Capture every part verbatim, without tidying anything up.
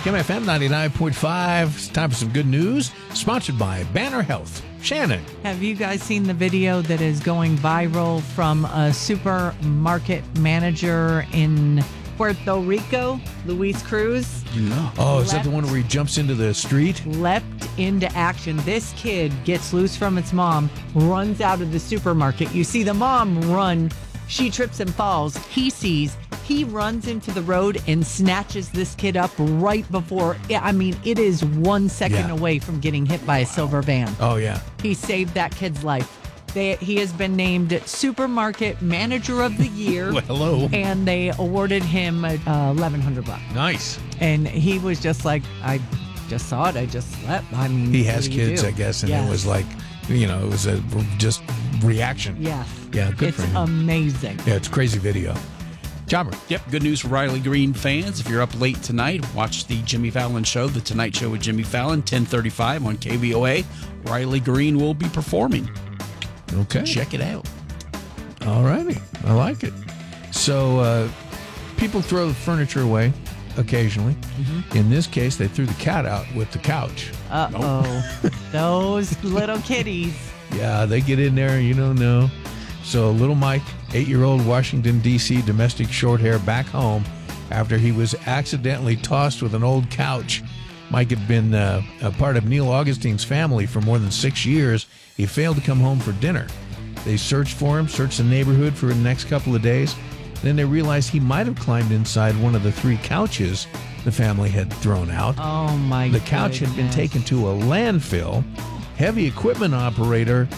Kim F M ninety-nine point five. It's time for some good news. Sponsored by Banner Health. Shannon. Have you guys seen the video that is going viral from a supermarket manager in Puerto Rico, Luis Cruz? No. Oh, is that the one where he jumps into the street? Leapt into action. This kid gets loose from its mom, runs out of the supermarket. You see the mom run. She trips and falls. He sees. He runs into the road and snatches this kid up right before. I mean, it is one second Yeah. away from getting hit by a silver van. Oh, yeah. He saved that kid's life. They, he has been named Supermarket Manager of the Year. Well, hello. And they awarded him uh, eleven hundred bucks. Nice. And he was just like, I just saw it. I just slept. I mean, He what has do you kids, do? I guess, and Yes. it was like, you know, it was a just reaction. Yes. Yeah, good it's for him. amazing. Yeah, it's a crazy video. Jobber. Yep, good news for Riley Green fans. If you're up late tonight, watch the Jimmy Fallon Show, The Tonight Show with Jimmy Fallon, ten thirty-five on K V O A. Riley Green will be performing. Okay. Check it out. All righty. I like it. So uh, people throw the furniture away occasionally. Mm-hmm. In this case, they threw the cat out with the couch. Uh-oh. Those little kitties. Yeah, they get in there, you don't know. So little Mike, eight-year-old Washington, D C domestic short hair, back home after he was accidentally tossed with an old couch. Mike had been uh, a part of Neil Augustine's family for more than six years. He failed to come home for dinner. They searched for him, searched the neighborhood for the next couple of days. Then they realized he might have climbed inside one of the three couches the family had thrown out. Oh, my The couch had been goodness. taken to a landfill. Heavy equipment operator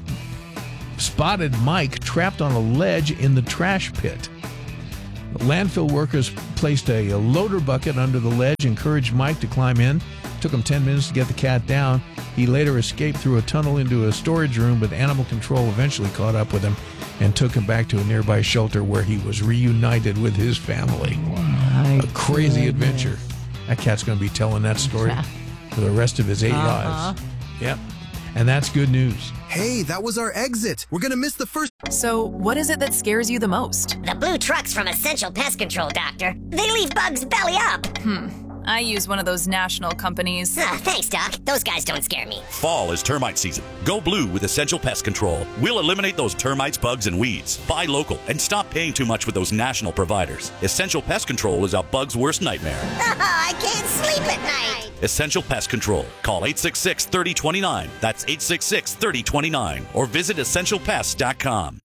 spotted Mike trapped on a ledge in the trash pit. The landfill workers placed a, a loader bucket under the ledge, encouraged Mike to climb in. Took him ten minutes to get the cat down. He later escaped through a tunnel into a storage room, but animal control eventually caught up with him and took him back to a nearby shelter where he was reunited with his family. My A crazy goodness. adventure. That cat's going to be telling that story for the rest of his eight Uh-huh. lives. Yep. And that's good news. Hey, that was our exit. We're gonna miss the first. So, what is it that scares you the most? The blue trucks from Essential Pest Control, Doctor. They leave bugs belly up. I use one of those national companies. Ah, thanks, Doc. Those guys don't scare me. Fall is termite season. Go blue with Essential Pest Control. We'll eliminate those termites, bugs, and weeds. Buy local and stop paying too much with those national providers. Essential Pest Control is a bug's worst nightmare. Oh, I can't sleep at night. Essential Pest Control. Call eight six six, three oh two nine. That's eight six six, three oh two nine. Or visit essential pest dot com.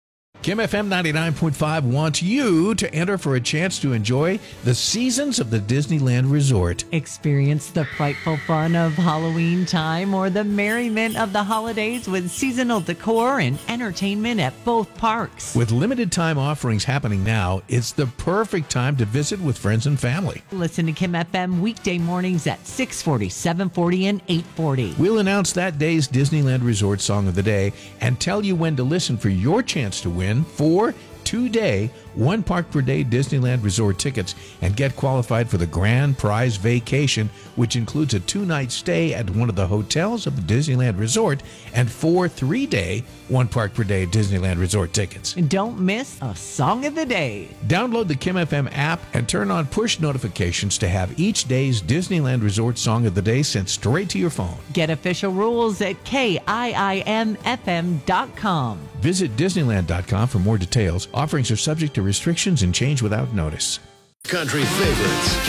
Kim F M ninety-nine point five wants you to enter for a chance to enjoy the seasons of the Disneyland Resort. Experience the frightful fun of Halloween time or the merriment of the holidays with seasonal decor and entertainment at both parks. With limited time offerings happening now, it's the perfect time to visit with friends and family. Listen to Kim F M weekday mornings at six forty, seven forty, and eight forty. We'll announce that day's Disneyland Resort Song of the Day and tell you when to listen for your chance to win four two-day, one park per day Disneyland Resort tickets and get qualified for the grand prize vacation, which includes a two-night stay at one of the hotels of the Disneyland Resort and four three-day, one park per day Disneyland Resort tickets. And don't miss a Song of the Day. Download the Kim F M app and turn on push notifications to have each day's Disneyland Resort Song of the Day sent straight to your phone. Get official rules at K I I M F M dot com. Visit Disneyland dot com for more details. Offerings are subject to restrictions and change without notice. Country favorites.